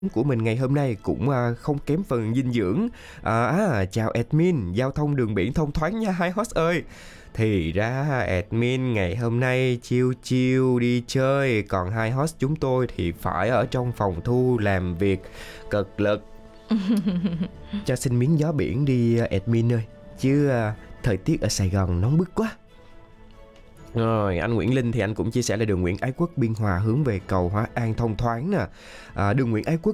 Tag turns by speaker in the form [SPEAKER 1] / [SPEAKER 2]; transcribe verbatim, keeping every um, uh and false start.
[SPEAKER 1] của mình ngày hôm nay cũng, a, không kém phần dinh dưỡng. À, á, chào admin, giao thông đường biển thông thoáng nha hai host ơi. Thì ra admin ngày hôm nay chill chill đi chơi, còn hai host chúng tôi thì phải ở trong phòng thu làm việc cực lực. Cho xin miếng gió biển đi admin ơi, chứ, a, thời tiết ở Sài Gòn nóng bức quá. Rồi, anh Nguyễn Linh thì anh cũng chia sẻ là đường Nguyễn Ái Quốc Biên Hòa hướng về cầu Hóa An thông thoáng nè. À, đường Nguyễn Ái Quốc